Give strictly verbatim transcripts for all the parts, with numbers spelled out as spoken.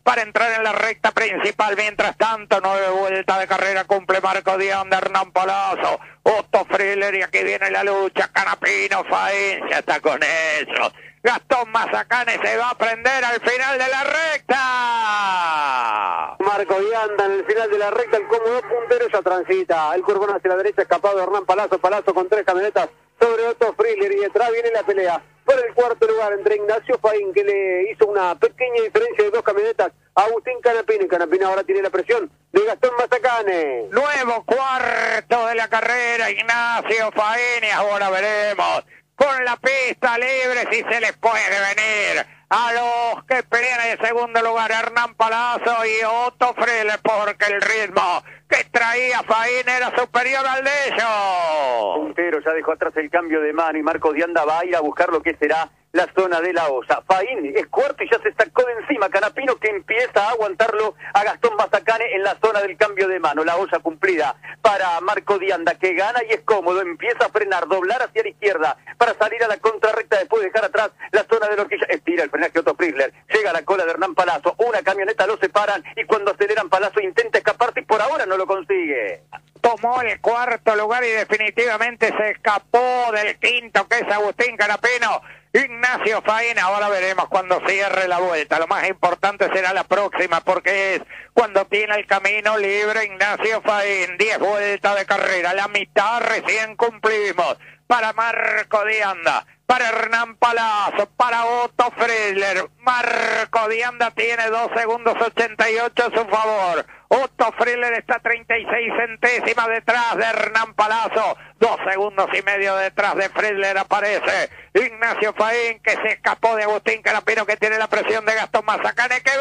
para entrar en la recta principal. Mientras tanto, nueve vueltas de carrera cumple Marco de Anda, Hernán Palazzo, Otto Frizzler, y aquí viene la lucha. Canapino, Faín, ya está con eso. Gastón Mazacane se va a prender al final de la recta. Marco de Anda en el final de la recta, el cómodo puntero ya transita. El curvón hacia la derecha, escapado de Hernán Palazzo, Palazzo con tres camionetas sobre Otto Frizzler, y detrás viene la pelea por el cuarto lugar entre Ignacio Faín, que le hizo una pequeña diferencia de dos camionetas a Agustín Canapino, y Canapino ahora tiene la presión de Gastón Mazacane. Nuevo cuarto de la carrera, Ignacio Faín, y ahora veremos con la pista libre si se les puede venir a los que pelean en el segundo lugar, Hernán Palazzo y Otto Frizzler, porque el ritmo que traía Faín era superior al de ellos. Puntero ya dejó atrás el cambio de mano y Marco de Anda va a ir a buscar lo que será la zona de la Osa. Faín es cuarto y ya se sacó de encima Canapino, que empieza a aguantarlo a Gastón Mazacane en la zona del cambio de mano. La Osa cumplida para Marco de Anda, que gana y es cómodo, empieza a frenar, doblar hacia la izquierda para salir a la contrarrecta, después de dejar atrás la zona de la horquilla. Estira el frenaje Otto Frizzler, llega a la cola de Hernán Palazzo, una camioneta lo separan y cuando aceleran Palazzo intenta escaparse y por ahora no lo consigue. Tomó el cuarto lugar y definitivamente se escapó del quinto, que es Agustín Canapino. Ignacio Faín, ahora veremos cuando cierre la vuelta. Lo más importante será la próxima, porque es cuando tiene el camino libre Ignacio Faín. Diez vueltas de carrera, la mitad recién cumplimos. Para Marco de Anda, para Hernán Palazzo, para Otto Frizzler. Marco de Anda tiene dos segundos ochenta y ocho a su favor. Otto Frizzler está treinta y seis centésimas detrás de Hernán Palazzo. Dos segundos y medio detrás de Frizzler aparece Ignacio Faín, que se escapó de Agustín Canapino, que tiene la presión de Gastón Mazacane, que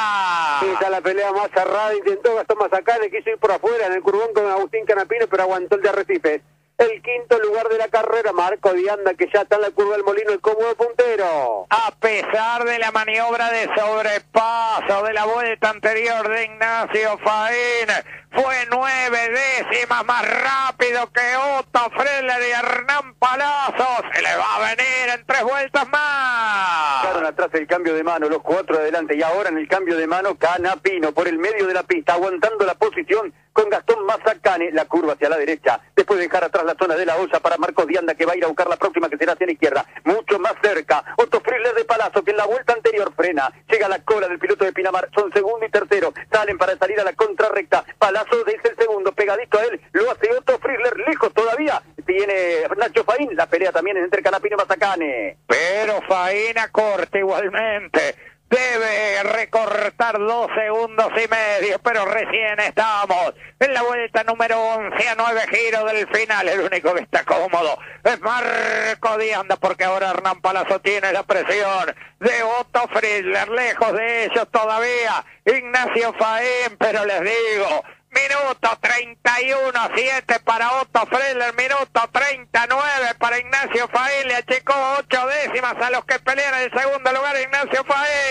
va. Sí, está la pelea más cerrada, intentó Gastón Mazacane, quiso ir por afuera en el curvón con Agustín Canapino, pero aguantó el de Arrecifes. El quinto lugar de la carrera, Marco de Anda, que ya está en la curva del Molino, el cómodo puntero. A pesar de la maniobra de sobrepaso de la vuelta anterior de Ignacio Faín, fue nueve décimas más rápido que Otto Frizzler y Hernán Palazzo. Se le va a venir en tres vueltas más. Dejaron atrás el cambio de mano, los cuatro adelante, y ahora en el cambio de mano Canapino por el medio de la pista, aguantando la posición con Gastón Mazacane, la curva hacia la derecha, después de dejar atrás la zona de la olla para Marcos de Anda, que va a ir a buscar la próxima, que será hacia la izquierda, mucho más cerca. Otto Frizzler de Palazzo, que en la vuelta anterior frena, llega a la cola del piloto de Pinamar, son segundo y tercero, salen para salir a la contrarrecta. Palazzo es el segundo, pegadito a él, lo hace Otto Frizzler, lejos todavía, tiene Nacho Faín, la pelea también es entre Canapino y Mazacane. Pero Faín a corte igualmente. Debe recortar dos segundos y medio, pero recién estamos en la vuelta número once a nueve giros del final. El único que está cómodo es Marco de Anda, porque ahora Hernán Palazzo tiene la presión de Otto Frizzler. Lejos de ellos todavía Ignacio Faín, pero les digo, minuto treinta y uno a siete para Otto Frizzler, minuto treinta y nueve para Ignacio Faín, le achicó ocho décimas a los que pelean en el segundo lugar Ignacio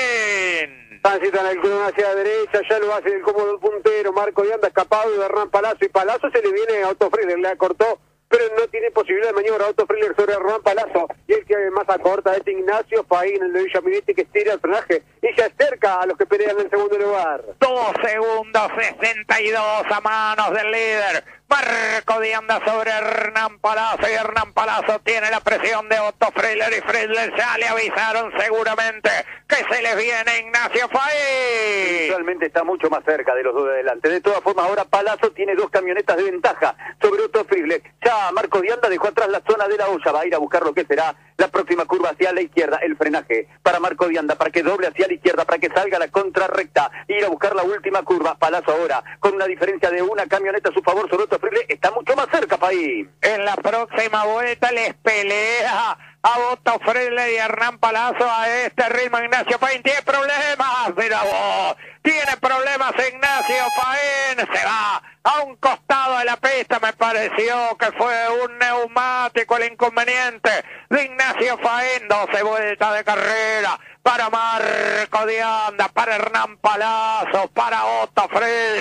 Faín. Transita en el club hacia la derecha, ya lo hace el cómodo puntero, Marco de Anda escapado de Hernán Palazzo, y Palazzo se le viene a Otto Frizzler, le acortó, pero no tiene posibilidad de maniobra Otto Frizzler sobre Hernán Palazzo, y el que más acorta es Ignacio Faín, el de Villa Minetti, que estira el frenaje y se acerca a los que pelean en el segundo lugar. Dos segundos sesenta y dos a manos del líder Marco de Anda sobre Hernán Palazzo, y Hernán Palazzo tiene la presión de Otto Frizzler, y Frizzler ya le avisaron seguramente que se les viene Ignacio Faín. Realmente está mucho más cerca de los dos de adelante. De todas formas, ahora Palazzo tiene dos camionetas de ventaja sobre Otto Frizzler. Ya Marco de Anda dejó atrás la zona de la olla, va a ir a buscar lo que será la próxima curva hacia la izquierda, el frenaje para Marco de Anda, para que doble hacia la izquierda, para que salga la contrarrecta, ir a buscar la última curva. Palazzo ahora, con una diferencia de una camioneta a su favor sobre Otto Frizzler, está mucho más cerca, Faín. En la próxima vuelta les pelea a Otto Frizzler y Hernán Palazzo a este ritmo. Ignacio Faín tiene problemas, mira vos, tiene problemas Ignacio Faín, se va a un costado de la pista. Me pareció que fue un neumático el inconveniente de Ignacio Faín. doce vueltas de carrera para Marco de Anda, para Hernán Palazzo, para Otto Frizzler.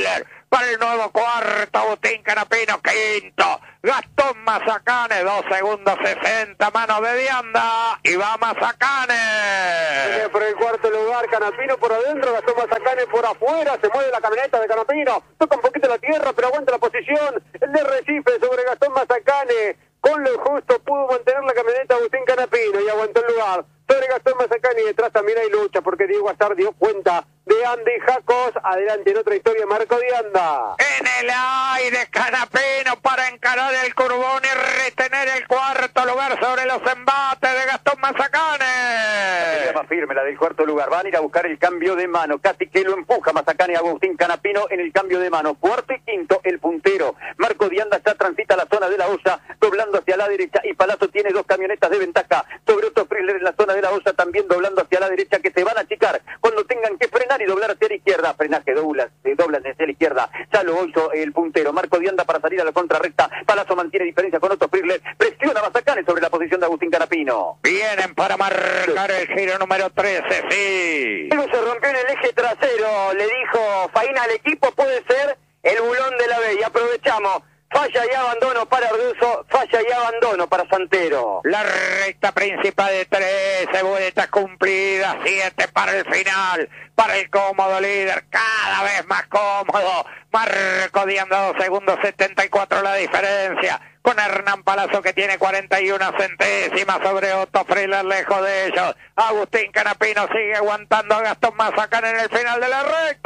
para el nuevo cuarto, Agustín Canapino, quinto, Gastón Mazacane, dos segundos sesenta, mano de Dianda, y va Mazacane. Por el cuarto lugar, Canapino por adentro, Gastón Mazacane por afuera, se mueve la camioneta de Canapino, toca un poquito la tierra, pero aguanta la posición, el de Recife sobre Gastón Mazacane, con lo justo pudo mantener la camioneta Agustín Canapino y aguantó el lugar. Sobre Gastón Mazacane y detrás también hay lucha porque Diego Azar dio cuenta de Andy Jacos. Adelante en otra historia, Marco Dianda. En el aire, Canapino para encarar el curbón y retener el cuarto lugar sobre los embates de Gastón Mazacane. La más firme, la del cuarto lugar. Van a ir a buscar el cambio de mano. Casi que lo empuja Mazacane y Agustín Canapino en el cambio de mano. Cuarto y quinto, el puntero. Marco Dianda ya transita la zona de la olla, doblando hacia la derecha. Y Palazzo tiene dos camionetas de ventaja sobre Otto Frizzler en la zona de la olla, también doblando hacia la derecha, que se van a achicar cuando tengan que frenar y doblar hacia la izquierda. Frenaje, doblas, se doblan hacia la izquierda. Ya lo hizo el puntero. Marco Dianda para salir a la contrarrecta. Palazzo mantiene diferencia con Otto Frizzler. Presiona Mazacane sobre la posición de Agustín Canapino. Vienen para marcar el giro número trece, sí. Luego se rompió en el eje trasero. Le dijo Faina al equipo, puede ser el bulón de la B. Y aprovechamos. Falla y abandono para Arduzo, falla y abandono para Santero. La recta principal de trece vueltas cumplidas, siete para el final, para el cómodo líder, cada vez más cómodo. Marco Dianda, dos segundos setenta y cuatro la diferencia, con Hernán Palazzo que tiene cuarenta y una centésimas sobre Otto Frizzler, lejos de ellos. Agustín Canapino sigue aguantando a Gastón Mazacane en el final de la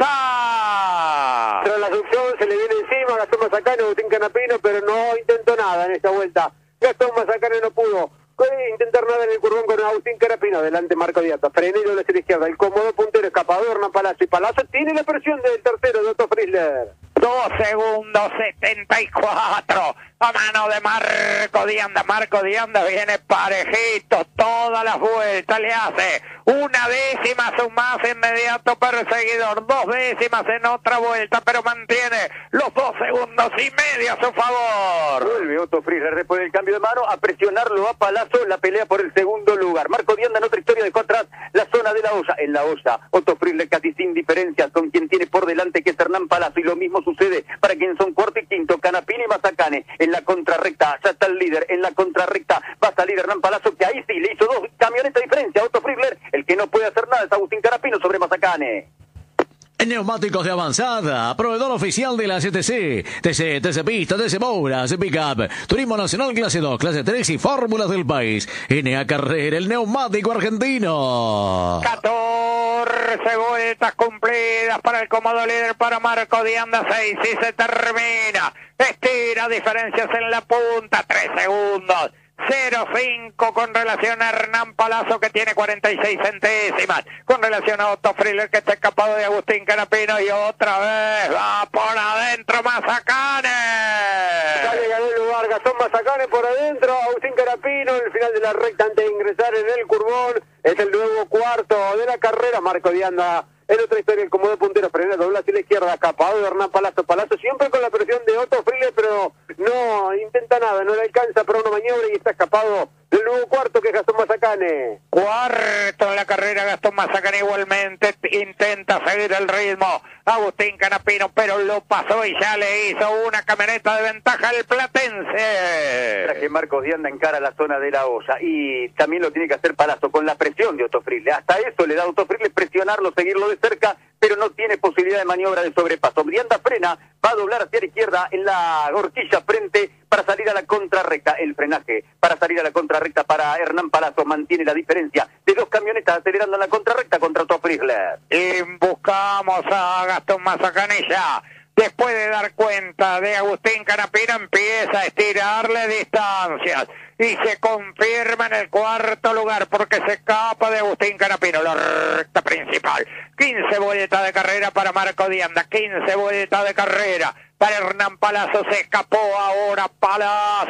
recta. Tras la succión se le viene encima Gastón Mazacane, Agustín Canapino, pero no intentó nada en esta vuelta. Gastón Mazacane no pudo intentar nada en el curvón con Agustín Canapino. Adelante Marco Dianda, frena y doble hacia la izquierda. El cómodo puntero, escapador, Hernán Palazzo. Y Palazzo tiene la presión del tercero de Otto Frizzler. dos segundos setenta y cuatro a mano de Marco Dianda. Marco Dianda viene parejito todas las vueltas, le hace una décima su más inmediato perseguidor, dos décimas en otra vuelta, pero mantiene los dos segundos y medio a su favor. Vuelve Otto Frizzler después del cambio de mano a presionarlo a Palazzo, la pelea por el segundo lugar. Marco Dianda en otra historia dejó atrás la zona de la olla. En la olla, Otto Frizzler casi sin diferencia con quien tiene por delante, que es Hernán Palazzo, y lo mismo sucede para quien son cuarto y quinto, Canapino y Mazacane. En la contrarrecta, ya está el líder, en la contrarrecta va a salir Hernán Palazzo, que ahí sí le hizo dos camionetas de diferencia a Otto Frizzler. El que no puede hacer nada es Agustín Canapino sobre Mazacane. Neumáticos de avanzada, proveedor oficial de la C T C, T C, T C Pista, T C Mouras, Pickup, Turismo Nacional Clase dos, Clase tres y Fórmulas del país. N A Carrera, el neumático argentino. catorce vueltas cumplidas para el cómodo líder, para Marco Dianda, seis y se termina. Estira diferencias en la punta, tres segundos. cero cinco con relación a Hernán Palazzo, que tiene cuarenta y seis centésimas, con relación a Otto Frizzler, que está escapado de Agustín Canapino, y otra vez va por adentro Mazacane. Ya le ganó el lugar Gastón Mazacane por adentro, Agustín Canapino en el final de la recta antes de ingresar en el curbón. Es el nuevo cuarto de la carrera. Marco Dianda en otra historia, el cómodo puntero, frena, dobla hacia la izquierda, escapado de Hernán Palazzo. Palazzo siempre con la presión de Otto Frizzler, pero no intenta nada, no le alcanza para una maniobra y está escapado del nuevo cuarto, que es Gastón Mazacane. Cuarto en la carrera, Gastón Mazacane igualmente intenta seguir el ritmo Agustín Canapino, pero lo pasó y ya le hizo una camioneta de ventaja al platense. Traje Marcos Dianda encara la zona de la olla, y también lo tiene que hacer Palazzo con la presión de Otto Frizzler. Hasta eso le da a Otto Frizzler presionarlo, seguirlo de cerca, pero no tiene posibilidad de maniobra de sobrepaso. Dianda frena, va a doblar hacia la izquierda en la horquilla frente para salir a la contrarrecta. El frenaje para salir a la contrarrecta para Hernán Palazzo mantiene la diferencia de dos camionetas acelerando en la contrarrecta contra Otto Frizzler. Y buscamos a Gastón Mazacane ya. Después de dar cuenta de Agustín Canapino, empieza a estirarle distancias y se confirma en el cuarto lugar porque se escapa de Agustín Canapino. La recta principal, quince vueltas de carrera para Marco Dianda, quince vueltas de carrera para Hernán Palazzo. Se escapó ahora Palazzo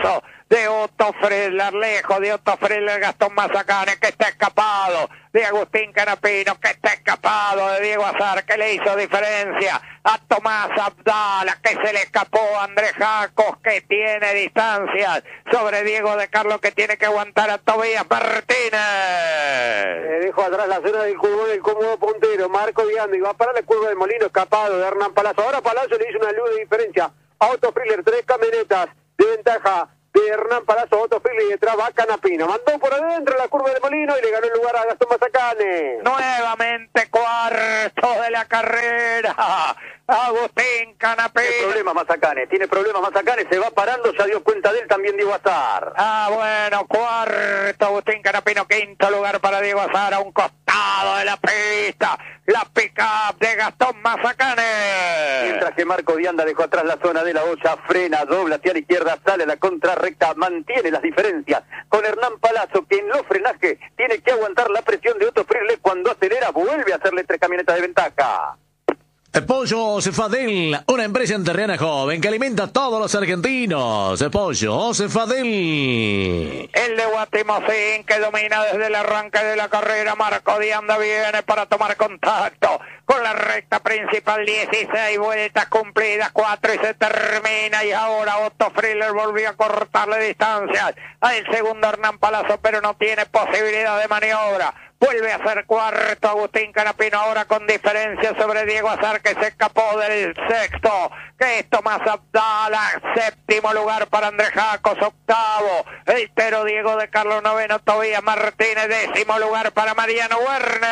de Otto Friedler, lejos de Otto Friedler, Gastón Mazacane, que está escapado, de Agustín Canapino, que está escapado, de Diego Azar, que le hizo diferencia a Tomás Abdala, que se le escapó a Andrés Jacos, que tiene distancias sobre Diego de Carlos, que tiene que aguantar a Tobías Martínez. Eh, dejo atrás la zona del curvo del cómodo puntero, Marco Viando, y va para la curva del Molino, escapado de Hernán Palazzo. Ahora Palazzo le hizo una luz de diferencia a Otto Friedler, tres camionetas de ventaja de Hernán Palazzo, Otto Friedler, y detrás va Canapino. Mandó por adentro la curva del Molino y le ganó el lugar a Gastón Mazacane. Nuevamente cuarto de la carrera, Agustín Canapino. Tiene problemas Mazacane, tiene problemas Mazacane, se va parando, ya dio cuenta de él también Diego Azar. Ah, bueno, cuarto Agustín Canapino, quinto lugar para Diego Azar, a un costado de la pista, la pick-up de Gastón Mazacane. Mientras que Marco Dianda dejó atrás la zona de la olla, frena, dobla hacia la izquierda, sale a la contrarrecta, mantiene las diferencias con Hernán Palazzo, que en los frenajes tiene que aguantar la presión de Otto Friedler. Cuando acelera, vuelve a hacerle tres camionetas de ventaja. El Pollo Cefadel, una empresa enterrana joven que alimenta a todos los argentinos. El Pollo Cefadel. El de Guatimocín, que domina desde el arranque de la carrera. Marco Dianda viene para tomar contacto con la recta principal. dieciséis vueltas cumplidas, cuatro y se termina. Y ahora Otto Friedler volvió a cortarle distancias al segundo Hernán Palazzo, pero no tiene posibilidad de maniobra. Vuelve a ser cuarto Agustín Canapino, ahora con diferencia sobre Diego Azar, que se escapó del sexto, que es Tomás Abdala. Séptimo lugar para Andrés Jacos, octavo el Tero Diego de Carlos, noveno Tobías Martínez, décimo lugar para Mariano Werner.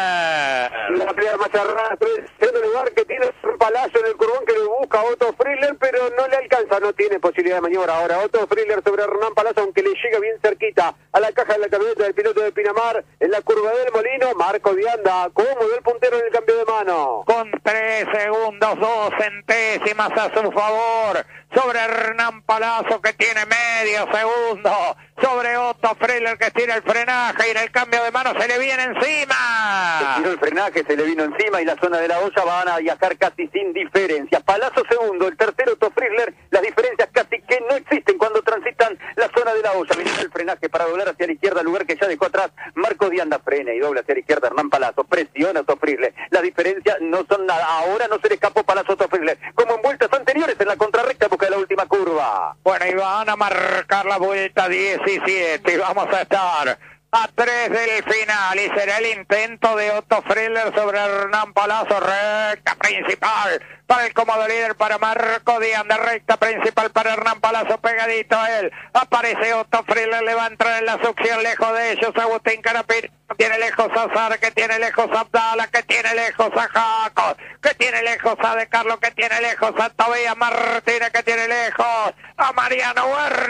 La pelea más cerrada, tercer lugar que tiene un Palazzo en el curvón, que lo busca Otto Friedler, pero no le alcanza, no tiene posibilidad de maniobra. Ahora Otto Friedler sobre Hernán Palazzo, aunque le llega bien cerquita a la caja de la camioneta del piloto de Pinamar, en la curva del Molino. Marco Vianda, cómodo el puntero en el cambio de mano. Con tres segundos, dos centésimas a su favor sobre Hernán Palazzo, que tiene medio segundo sobre Otto Friedler, que tira el frenaje, y en el cambio de mano se le viene encima. Se tiró el frenaje, se le vino encima, y la zona de la olla van a viajar casi sin diferencia. Palazzo segundo, el tercero Otto Friedler, las diferencias casi que no existen cuando transitan la zona de la olla. Viene el frenaje para doblar hacia la izquierda, lugar que ya dejó atrás Marco Dianda, frena y dobla hacia la izquierda Hernán Palazzo, presiona Otto Friedler. Las diferencias no son nada, ahora no se le escapó Palazzo a Otto Friedler, como en vueltas anteriores en la contrarrecta busca de la última curva. Bueno, y van a marcar la vuelta diecisiete, y vamos a estar a tres del final, y será el intento de Otto Friedler sobre Hernán Palazzo. Recta principal para el cómodo líder, para Marco Dianda, recta principal para Hernán Palazzo, pegadito a él aparece Otto Friedler, le va a entrar en la succión, lejos de ellos Agustín Canapino, tiene lejos a Azar, que tiene lejos a Abdala, que tiene lejos a Jacos, que tiene lejos a De Carlos, que tiene lejos a Tobías Martínez, que tiene lejos a Mariano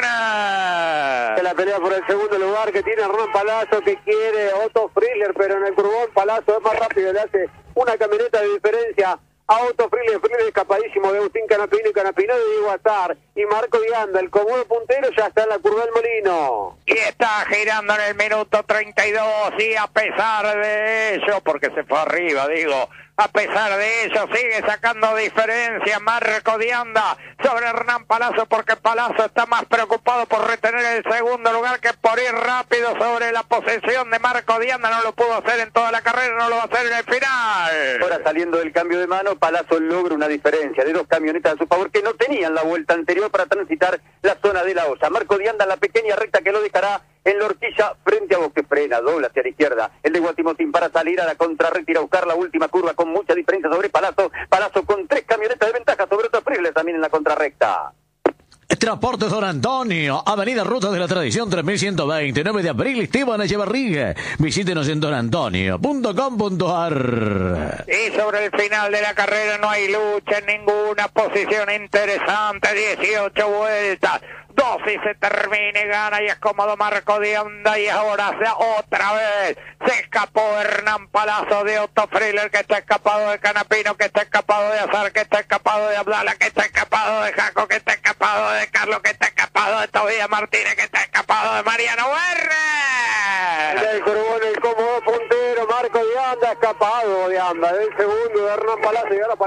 Werner. La pelea por el segundo lugar que tiene Hernán Palazzo, que quiere Otto Friedler, pero en el curvón Palazzo es más rápido, le hace una camioneta de diferencia a Otto Friedler. Friedler escapadísimo de Agustín Canapino, y Canapino de Diego Azar, y Marco Dianda, el cómodo puntero, ya está en la curva del Molino. Y está girando en el minuto treinta y dos, y a pesar de ello, porque se fue arriba, digo, a pesar de ello, sigue sacando diferencia Marco Dianda sobre Hernán Palazzo, porque Palazzo está más preocupado por retener el segundo lugar que por ir rápido sobre la posesión de Marco Dianda. No lo pudo hacer en toda la carrera, no lo va a hacer en el final. Ahora, saliendo del cambio de mano, Palazzo logra una diferencia de dos camionetas a su favor que no tenían la vuelta anterior para transitar la zona de la olla. Marco Dianda en la pequeña recta que lo dejará en la horquilla frente a Bosque, frena, dobla hacia la izquierda. El de Guatimotín para salir a la contrarrecta, ir a buscar la última curva con mucha diferencia sobre Palazzo. Palazzo con tres camionetas de ventaja sobre Otto Friedler también en la contrarrecta. Transportes Don Antonio, Avenida Ruta de la Tradición tres mil ciento veinte, nueve de abril, Esteban Echevarría. Visítenos en don antonio punto com punto a r. Y sobre el final de la carrera no hay lucha en ninguna posición interesante, dieciocho vueltas. Dos y se termina y gana, y es cómodo Marco Dianda, y ahora se, otra vez se escapó Hernán Palazzo de Otto Friedler, que está escapado de Canapino, que está escapado de Azar, que está escapado de Abdala, que está escapado de Jaco, que está escapado de Carlos, que está escapado de Tobías Martínez, que está escapado de Mariano Werner. En el curvón el cómodo puntero Marco Dianda, escapado Dianda del segundo de Hernán Palazzo, y ahora Palazzo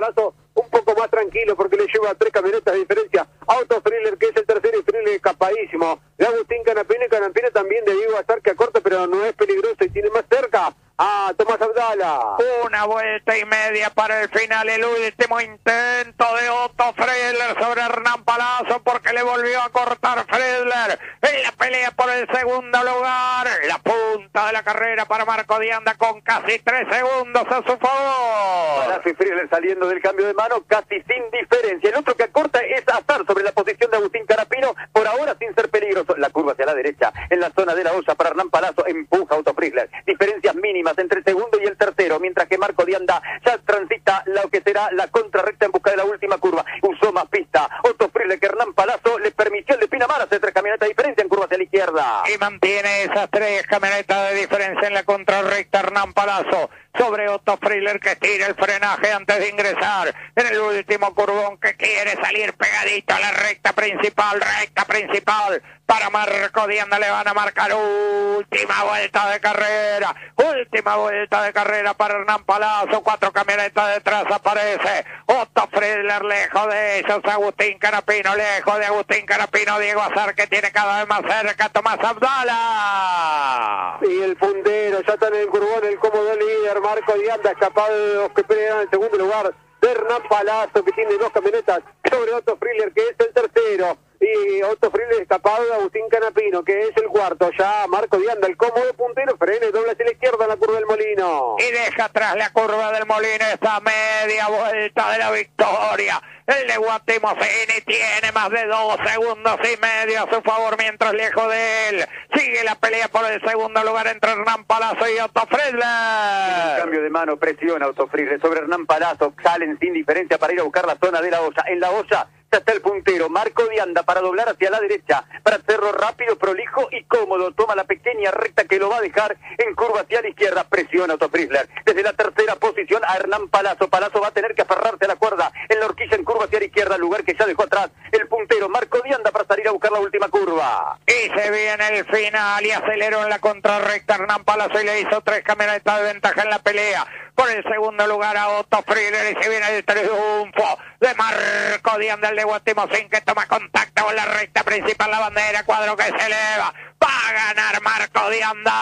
un poco más tranquilo porque le lleva tres camionetas de diferencia. Auto Friler, que es el tercero, y Friler escapadísimo. De Agustín Canapino, y Canapino también de Diego Azar, que acorta, pero no es peligroso y tiene más cerca a Tomás Abdala. Una vuelta y media para el final, el último intento de Otto Friedler sobre Hernán Palazzo, porque le volvió a cortar Friedler en la pelea por el segundo lugar. La punta de la carrera para Marco Dianda con casi tres segundos a su favor. Palazzo y Friedler saliendo del cambio de mano casi sin diferencia. El otro que acorta es Azar sobre la posición de Agustín Canapino, por ahora sin ser peligroso. La curva hacia la derecha, en la zona de la olla para Hernán Palazzo, empuja Otto Friedler. Diferencias mínimas entre el segundo y el tercero, mientras que Marco Dianda ya transita lo que será la contrarrecta en busca de la última curva. Usó más pista Otto Friedler que Hernán Palazzo le permitió el de Pinamar hacer tres camionetas de diferencia en curva hacia la izquierda. Y mantiene esas tres camionetas de diferencia en la contrarrecta Hernán Palazzo sobre Otto Friedler, que tira el frenaje antes de ingresar en el último curvón, que quiere salir pegadito a la recta principal, recta principal para Marco Dianda. Le van a marcar última vuelta de carrera, última vuelta de carrera para Hernán Palazzo. Cuatro camionetas detrás, aparece Otto Friedler, lejos de ellos Agustín Canapino, lejos de Agustín Canapino Diego Azar, que tiene cada vez más cerca Tomás Abdala. Y el puntero ya está en el curvón, el cómodo líder Marco Dianda, escapado de los que pelean en el segundo lugar de Hernán Palazzo, que tiene dos camionetas sobre Otto Friedler, que es el tercero, y Otto Friedler escapado de Agustín Canapino, que es el cuarto. Ya Marco Dianda, el cómodo puntero, frena y dobla hacia la izquierda en la curva del Molino. Y deja atrás la curva del Molino, esta media vuelta de la victoria. El de Guatimocini tiene más de dos segundos y medio a su favor, mientras lejos de él sigue la pelea por el segundo lugar entre Hernán Palazzo y Otto Friedler. El cambio de mano presiona Otto Friedler sobre Hernán Palazzo, salen sin diferencia para ir a buscar la zona de la olla. En la olla ya está el puntero Marco Dianda para doblar hacia la derecha, para hacerlo rápido, prolijo y cómodo. Toma la pequeña recta que lo va a dejar en curva hacia la izquierda. Presiona Otto Friedler desde la tercera posición a Hernán Palazzo. Palazzo va a tener que aferrarse a la cuerda en la horquilla en curva hacia la izquierda, lugar que ya dejó atrás el puntero Marco Dianda para salir a buscar la última curva. Y se viene el final y aceleró en la contrarrecta Hernán Palazzo y le hizo tres camionetas de ventaja en la pelea por el segundo lugar a Otto Friedler, y se viene el triunfo de Marco Dianda, el de Guatimocín, que toma contacto con la recta principal, la bandera, cuadro que se eleva. Va a ganar Marco Dianda.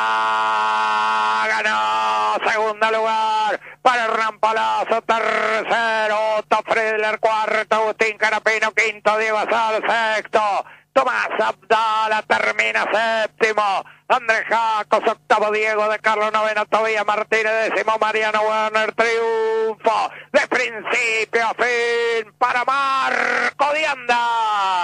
Ganó segundo lugar para Hernán Palazzo, tercero Otto Friedler, cuarto Agustín Canapino, quinto Diego Azar, sexto Tomás Abdala, termina séptimo Andrés Jacos, octavo Diego de Carlos, noveno Tobías Martínez, décimo Mariano Werner. Triunfo de principio a fin para Marco Dianda.